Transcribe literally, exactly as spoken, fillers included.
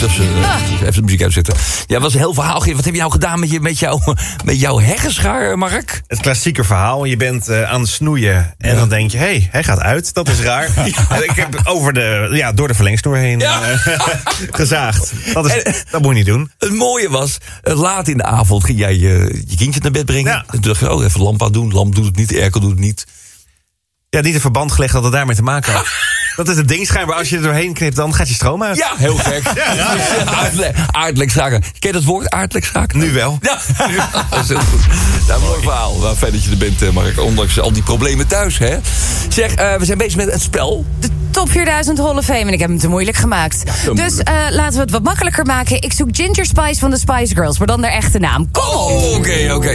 Dus uh, ah. even de muziek uitzetten. Ja, was een heel verhaal. Wat heb je nou gedaan met, je, met, jou, met jouw heggenschaar, Mark? Het klassieke verhaal. Je bent uh, aan het snoeien en ja. dan denk je... hé, hey, hij gaat uit. Dat is raar. Ja. En ik heb over de, ja, door de verlengsnoer heen ja. uh, gezaagd. Dat, is, en, dat moet je niet doen. Het mooie was, uh, laat in de avond ging jij je, je kindje naar bed brengen. Ja. En toen dacht je, oh, even de lamp aan doen. Lamp doet het niet, de airco doet het niet. Ja, niet een verband gelegd dat het daarmee te maken had. Dat is het ding schijnbaar. Als je er doorheen knipt, dan gaat je stroom uit. Ja, heel gek. Ja, ja, ja. Aardle- aardlekschaken. Ken je dat woord, aardlekschaken? Nu wel. Ja, dat is heel goed. Nou, mooi verhaal. Nou, fijn dat je er bent, Mark. Ondanks al die problemen thuis, hè. Zeg, uh, we zijn bezig met het spel. De Top vierduizend Hall of Fame. En ik heb hem te moeilijk gemaakt. Ja, dus uh, laten we het wat makkelijker maken. Ik zoek Ginger Spice van de Spice Girls. Maar dan haar echte naam. Kom! Oké, oké.